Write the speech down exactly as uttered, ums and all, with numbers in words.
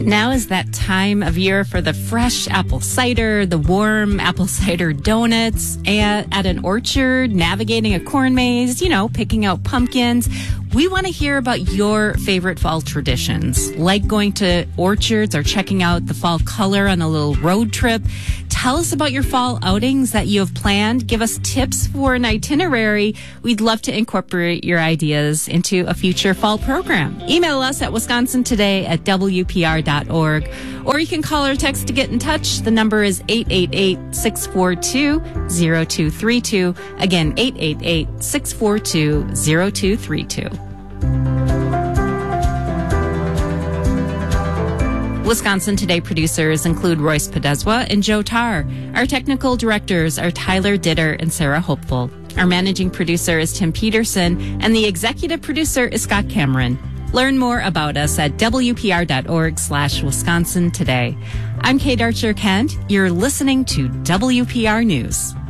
Now is that time of year for the fresh apple cider, the warm apple cider donuts, and at an orchard, navigating a corn maze, you know, picking out pumpkins. We want to hear about your favorite fall traditions, like going to orchards or checking out the fall color on a little road trip. Tell us about your fall outings that you have planned. Give us tips for an itinerary. We'd love to incorporate your ideas into a future fall program. Email us at wisconsin today at w p r dot org, or you can call or text to get in touch. The number is eight eight eight, six four two, zero two three two. Again, eight eight eight, six four two, zero two three two. Wisconsin Today producers include Royce Podeswa and Joe Tarr. Our technical directors are Tyler Ditter and Sarah Hopeful. Our managing producer is Tim Peterson, and the executive producer is Scott Cameron. Learn more about us at w p r dot org slash Wisconsin Today. I'm Kate Archer-Kent. You're listening to W P R News.